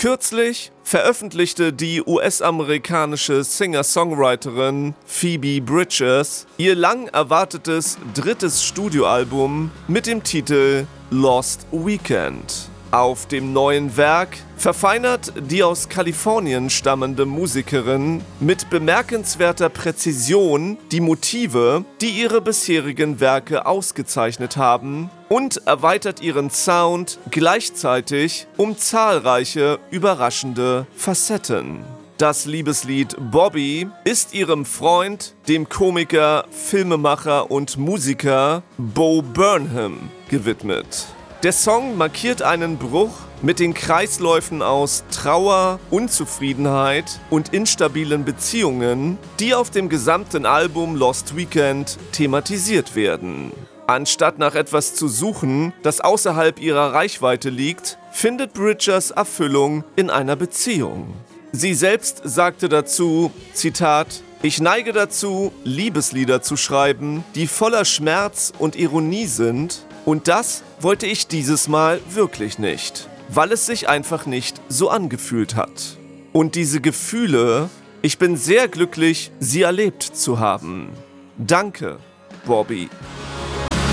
Kürzlich veröffentlichte die US-amerikanische Singer-Songwriterin Phoebe Bridgers ihr lang erwartetes drittes Studioalbum mit dem Titel Lost Weekend. Auf dem neuen Werk verfeinert die aus Kalifornien stammende Musikerin mit bemerkenswerter Präzision die Motive, die ihre bisherigen Werke ausgezeichnet haben, und erweitert ihren Sound gleichzeitig um zahlreiche überraschende Facetten. Das Liebeslied Bobby ist ihrem Freund, dem Komiker, Filmemacher und Musiker Bo Burnham, gewidmet. Der Song markiert einen Bruch mit den Kreisläufen aus Trauer, Unzufriedenheit und instabilen Beziehungen, die auf dem gesamten Album Lost Weekend thematisiert werden. Anstatt nach etwas zu suchen, das außerhalb ihrer Reichweite liegt, findet Bridgers Erfüllung in einer Beziehung. Sie selbst sagte dazu, Zitat, „Ich neige dazu, Liebeslieder zu schreiben, die voller Schmerz und Ironie sind, und das wollte ich dieses Mal wirklich nicht, weil es sich einfach nicht so angefühlt hat. Und diese Gefühle, ich bin sehr glücklich, sie erlebt zu haben. Danke, Bobby."